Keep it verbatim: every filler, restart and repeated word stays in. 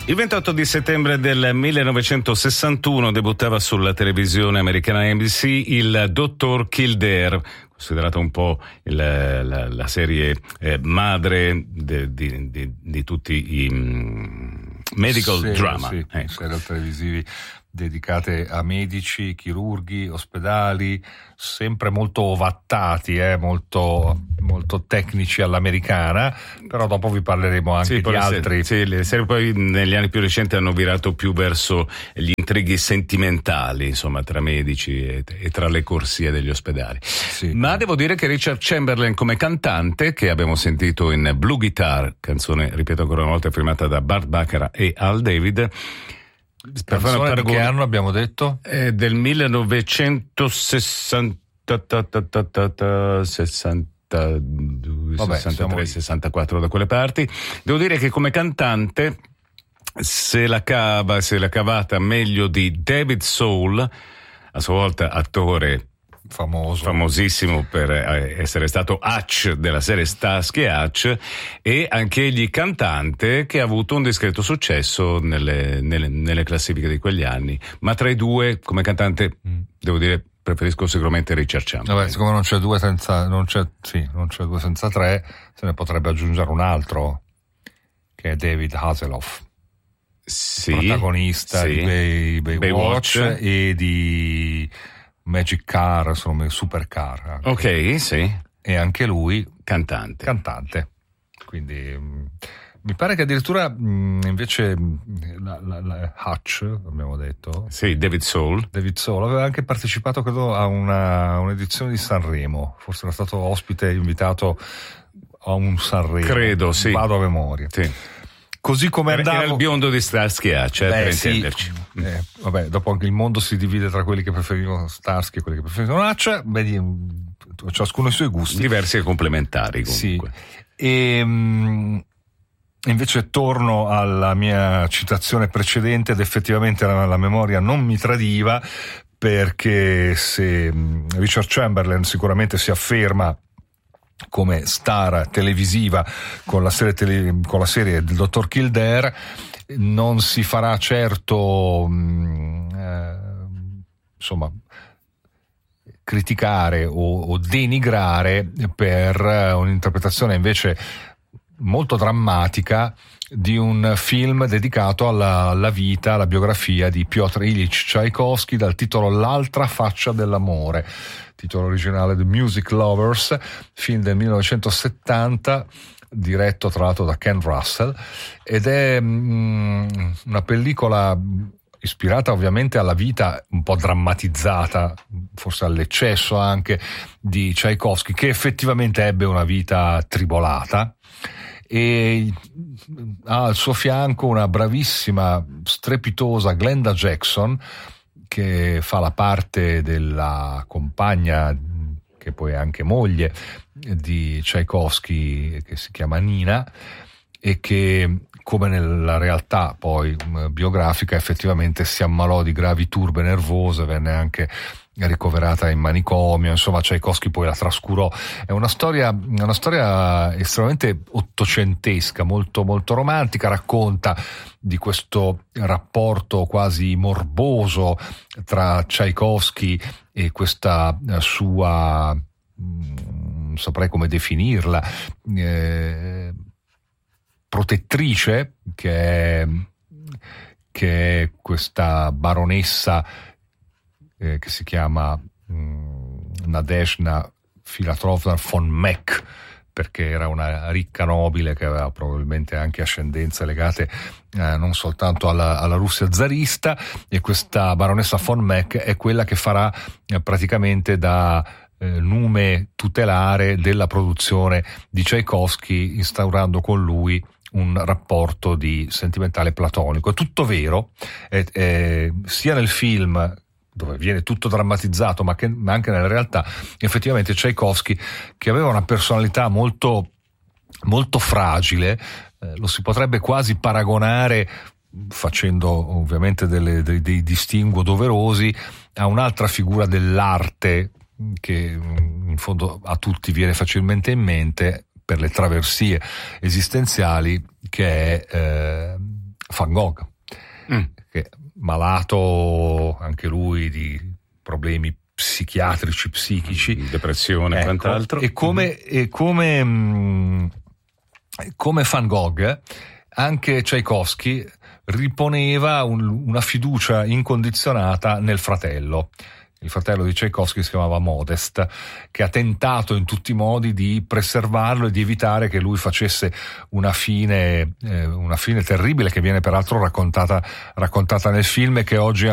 Il ventotto di settembre del millenovecentosessantuno debuttava sulla televisione americana N B C il Dottor Kildare, considerato un po' il, la, la serie eh, madre de, di, di, di tutti i um, medical sì, drama. Sì, ecco. serial televisivi dedicate a medici, chirurghi, ospedali, sempre molto ovattati, eh, molto, molto tecnici all'americana, però dopo vi parleremo anche sì, di altri. Sì, le serie poi negli anni più recenti hanno virato più verso gli intrighi sentimentali, insomma, tra medici e, e tra le corsie degli ospedali. Sì. Ma devo dire che Richard Chamberlain come cantante, che abbiamo sentito in Blue Guitar, canzone, ripeto ancora una volta, firmata da Burt Bacharach e Al David, Canzone di che anno abbiamo detto? Eh, del millenovecentosessantadue, sessantatré, sessantaquattro, da quelle parti. Devo dire che come cantante se la cava, se la cavata meglio di David Soul, a sua volta attore famoso, famosissimo per essere stato Hutch della serie Starsky e Hutch, e anche egli cantante che ha avuto un discreto successo nelle, nelle, nelle classifiche di quegli anni, ma tra i due come cantante mm. devo dire preferisco sicuramente Richard Chamberlain. Vabbè, siccome non c'è due senza non c'è sì, non c'è due senza tre, se ne potrebbe aggiungere un altro che è David Hasselhoff, sì, protagonista sì. di Bay, Baywatch, Baywatch e di Magic Car, insomma, Supercar. Anche. Ok, sì. E anche lui cantante. Cantante. Quindi mh, mi pare che addirittura mh, invece la, la, la Hutch, abbiamo detto. Sì, David Soul. David Soul aveva anche partecipato, credo, a una un'edizione di Sanremo. Forse era stato ospite invitato a un Sanremo. Credo, sì. Vado a memoria. Sì. Così come era, andavo... era il biondo di Starsky e Hutch, eh, per sì. intenderci. Eh, vabbè, dopo anche il mondo si divide tra quelli che preferiscono Starsky e quelli che preferiscono Hutch, vedi, ciascuno i suoi gusti. Diversi e complementari comunque. Sì. E mh, invece torno alla mia citazione precedente ed effettivamente la, la memoria non mi tradiva, perché se mh, Richard Chamberlain sicuramente si afferma come star televisiva con la serie, tele, con la serie del Dottor Kildare, non si farà certo mh, eh, insomma criticare o, o denigrare per un'interpretazione invece molto drammatica di un film dedicato alla, alla vita, alla biografia di Piotr Ilyich Tchaikovsky, dal titolo L'altra faccia dell'amore, titolo originale The Music Lovers, film del millenovecentosettanta, diretto tra l'altro da Ken Russell, ed è mh, una pellicola ispirata ovviamente alla vita un po' drammatizzata, forse all'eccesso anche, di Tchaikovsky, che effettivamente ebbe una vita tribolata, e ha al suo fianco una bravissima, strepitosa Glenda Jackson, che fa la parte della compagna, che poi è anche moglie di Tchaikovsky, che si chiama Nina, e che, come nella realtà poi biografica, effettivamente si ammalò di gravi turbe nervose, venne anche ricoverata in manicomio, insomma Tchaikovsky poi la trascurò. È una storia, una storia estremamente ottocentesca, molto molto romantica, racconta di questo rapporto quasi morboso tra Tchaikovsky e questa sua, non saprei come definirla, eh, protettrice, che è, che è questa baronessa eh, che si chiama mh, Nadezhda Filatrovna von Meck, perché era una ricca nobile che aveva probabilmente anche ascendenze legate eh, non soltanto alla, alla Russia zarista, e questa baronessa von Meck è quella che farà eh, praticamente da eh, nume tutelare della produzione di Tchaikovsky, instaurando con lui un rapporto di sentimentale platonico. È tutto vero, è, è, sia nel film, dove viene tutto drammatizzato, ma, che, ma anche nella realtà, effettivamente Tchaikovsky, che aveva una personalità molto, molto fragile, eh, lo si potrebbe quasi paragonare, facendo ovviamente delle, dei, dei distinguo doverosi, a un'altra figura dell'arte che in fondo a tutti viene facilmente in mente per le traversie esistenziali, che è eh, Van Gogh, mm. che malato anche lui di problemi psichiatrici, psichici, depressione e ecco, quant'altro. E come, mm-hmm. e come, mh, come Van Gogh, anche Tchaikovsky riponeva un, una fiducia incondizionata nel fratello. Il fratello di Tchaikovsky si chiamava Modest, che ha tentato in tutti i modi di preservarlo e di evitare che lui facesse una fine, eh, una fine terribile, che viene peraltro raccontata, raccontata nel film e che oggi